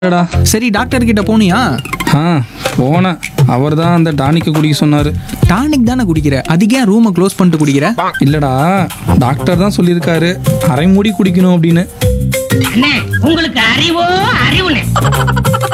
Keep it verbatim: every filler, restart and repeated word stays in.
இல்லடா. சரி டாக்டர் கிட்ட போனியா? ஆ போனேன். அவர் தான் அந்த டானிக்கை குடிக்க சொன்னார். டானிக் தானே குடிக்கிற, அதுக்கு ஏன் ரூமை க்ளோஸ் பண்ணிட்டு குடிக்கிற? இல்லடா, டாக்டர் தான் சொல்லியிருக்காரு அரை மூடி குடிக்கணும் அப்படின்னு. அண்ணே, உங்களுக்கு அறிவோ அறிவுனே.